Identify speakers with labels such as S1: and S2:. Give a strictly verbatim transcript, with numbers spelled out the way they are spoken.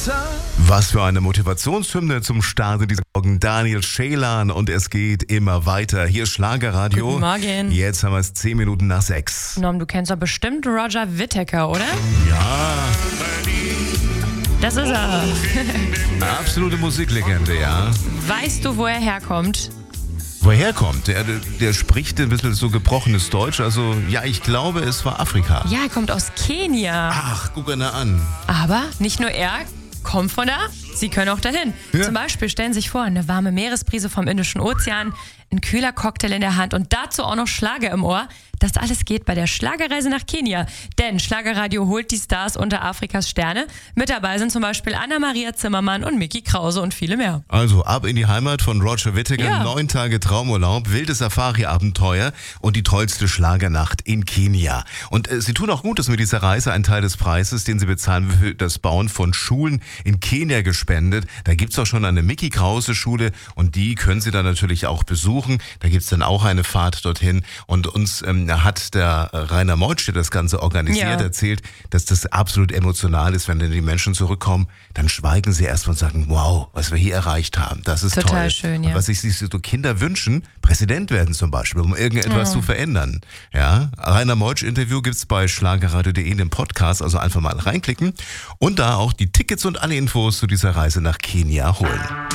S1: Wasser.
S2: Was für eine Motivationshymne zum Start in dieser Morgen. Daniel Ceylan und es geht immer weiter. Hier ist Schlagerradio.
S3: Guten Morgen.
S2: Jetzt haben wir es zehn Minuten nach sechs.
S3: Norm, du kennst doch bestimmt Roger Whittaker, oder?
S2: Ja,
S3: Das ist er.
S2: eine absolute Musiklegende, ja.
S3: Weißt du, wo er herkommt?
S2: Woher kommt? Der, der spricht ein bisschen so gebrochenes Deutsch. Also, ja, ich glaube, es war Afrika.
S3: Ja, er kommt aus Kenia.
S2: Ach, guck ihn an.
S3: Aber nicht nur er kommt von da, Sie können auch dahin.
S2: Ja.
S3: Zum Beispiel stellen Sie sich vor, eine warme Meeresbrise vom Indischen Ozean, ein kühler Cocktail in der Hand und dazu auch noch Schlager im Ohr. Das alles geht bei der Schlagerreise nach Kenia. Denn Schlagerradio holt die Stars unter Afrikas Sterne. Mit dabei sind zum Beispiel Anna-Maria Zimmermann und Micky Krause und viele mehr.
S2: Also ab in die Heimat von Roger Whittaker,
S3: Ja.
S2: neun Tage Traumurlaub, wildes Safari-Abenteuer und die tollste Schlagernacht in Kenia. Und äh, sie tun auch Gutes mit dieser Reise, einen Teil des Preises, den sie bezahlen, für das Bauen von Schulen in Kenia gespendet. Da gibt's auch schon eine Micky Krause Schule und die können sie dann natürlich auch besuchen. Da gibt's dann auch eine Fahrt dorthin und uns ähm, hat der äh, Rainer Meutsch, der das Ganze organisiert,
S3: Ja.
S2: erzählt, dass das absolut emotional ist, wenn dann die Menschen zurückkommen, dann schweigen sie erstmal und sagen, wow, was wir hier erreicht haben, das ist
S3: Total
S2: toll.
S3: schön,
S2: und
S3: ja.
S2: was sich so Kinder wünschen, Präsident werden zum Beispiel, um irgendetwas
S3: Ja.
S2: zu verändern. Ja, Rainer Meutsch Interview gibt's bei schlagerradio punkt de in dem Podcast, also einfach mal reinklicken und da auch die Tickets und alle Infos zu dieser Reise nach Kenia holen.